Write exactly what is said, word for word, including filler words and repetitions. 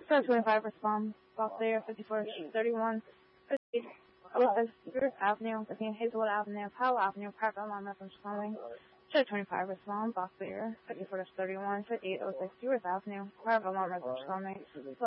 seven twenty-five respond. Box there, fifty-four thirty-one. West Stewart Avenue, fifteen Hazelwood Avenue, Powell Avenue, Parkville, Long Message calling. seven twenty-five respond. Box there, fifty-four thirty-one. fifty-eight oh six Stewart Avenue, Parkville, Long Message calling.